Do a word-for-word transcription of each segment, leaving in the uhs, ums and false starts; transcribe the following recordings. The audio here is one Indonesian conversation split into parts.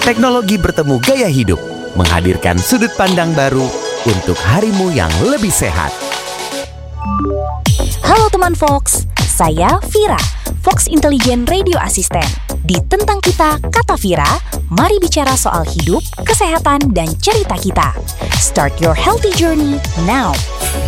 Teknologi bertemu gaya hidup, menghadirkan sudut pandang baru untuk harimu yang lebih sehat. Halo teman Fox, saya Vira, Fox Intelligent Radio Assistant. Di Tentang Kita, Kata Vira, mari bicara soal hidup, kesehatan, dan cerita kita. Start your healthy journey now.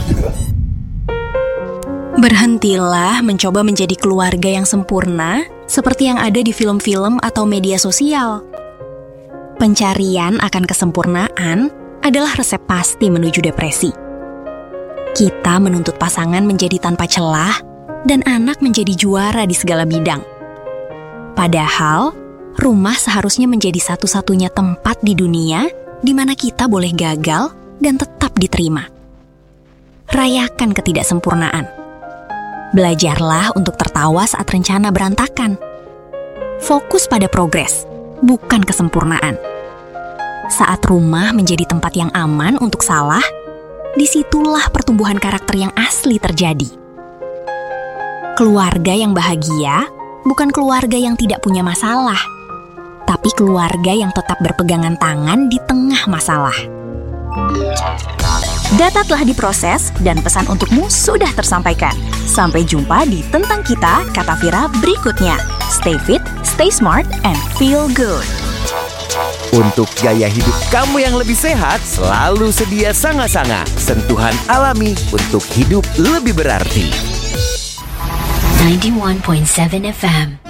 Berhentilah mencoba menjadi keluarga yang sempurna seperti yang ada di film-film atau media sosial. Pencarian akan kesempurnaan adalah resep pasti menuju depresi. Kita menuntut pasangan menjadi tanpa celah dan anak menjadi juara di segala bidang. Padahal, rumah seharusnya menjadi satu-satunya tempat di dunia di mana kita boleh gagal dan tetap diterima. Rayakan ketidaksempurnaan. Belajarlah untuk tertawa saat rencana berantakan. Fokus pada progres, bukan kesempurnaan. Saat rumah menjadi tempat yang aman untuk salah, disitulah pertumbuhan karakter yang asli terjadi. Keluarga yang bahagia bukan keluarga yang tidak punya masalah, tapi keluarga yang tetap berpegangan tangan di tengah masalah. Data telah diproses dan pesan untukmu sudah tersampaikan. Sampai jumpa di Tentang Kita, Kata Vira berikutnya. Stay fit, stay smart, and feel good. Untuk gaya hidup kamu yang lebih sehat, selalu sedia Sanga-Sanga, sentuhan alami untuk hidup lebih berarti. ninety-one point seven F M